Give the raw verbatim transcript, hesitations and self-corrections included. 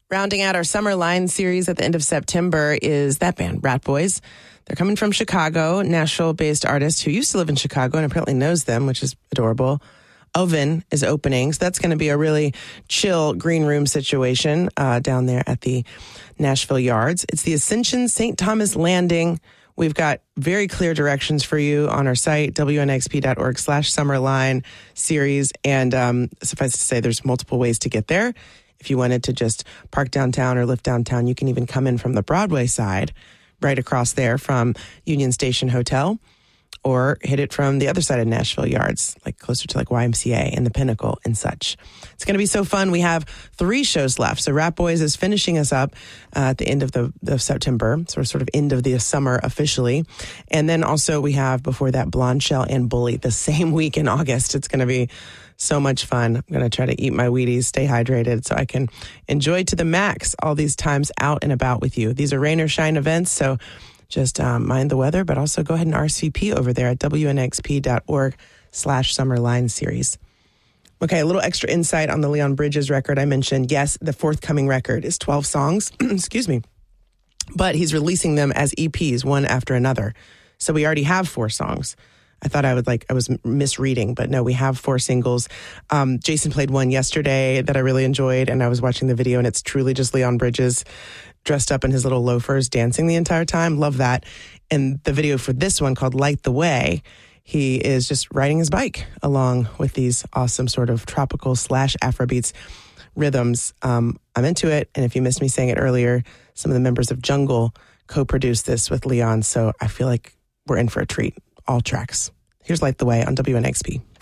Rounding out our Summer Line series at the end of September is that band, Rat Boys. They're coming from Chicago, Nashville-based artist who used to live in Chicago and apparently knows them, which is adorable. Oven is opening, so that's going to be a really chill green room situation uh, down there at the Nashville Yards. It's the Ascension Saint Thomas Landing. We've got very clear directions for you on our site, W N X P dot org slash Summerline series. And um, suffice to say, there's multiple ways to get there. If you wanted to just park downtown or live downtown, you can even come in from the Broadway side, right across there from Union Station Hotel, or hit it from the other side of Nashville Yards, like closer to like Y M C A and the Pinnacle and such. It's going to be so fun. We have three shows left. So Rat Boys is finishing us up uh, at the end of the of September, so sort of end of the summer officially. And then also we have before that Blonde Shell and Bully the same week in August. It's going to be so much fun. I'm going to try to eat my Wheaties, stay hydrated so I can enjoy to the max all these times out and about with you. These are rain or shine events, so just um, mind the weather, but also go ahead and R S V P over there at W N X P dot org slash Summerline series. Okay, a little extra insight on the Leon Bridges record I mentioned. Yes, the forthcoming record is twelve songs, excuse me, but he's releasing them as E Ps, one after another. So we already have four songs. I thought I would like, I was misreading, but no, we have four singles. Um, Jason played one yesterday that I really enjoyed, and I was watching the video, and it's truly just Leon Bridges dressed up in his little loafers dancing the entire time. Love that. And the video for this one called Light the Way, he is just riding his bike along with these awesome sort of tropical slash Afrobeats rhythms. Um, I'm into it. And if you missed me saying it earlier, some of the members of Jungle co-produced this with Leon. So I feel like we're in for a treat. All tracks. Here's Light the Way on W N X P.